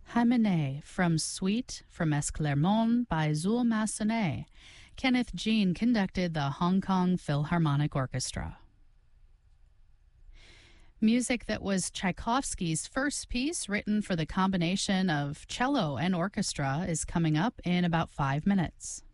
Hymenae from Suite from Esclarmonde by Zuul Massenet. Kenneth Jean conducted the Hong Kong Philharmonic Orchestra. Music that was Tchaikovsky's first piece written for the combination of cello and orchestra is coming up in about 5 minutes.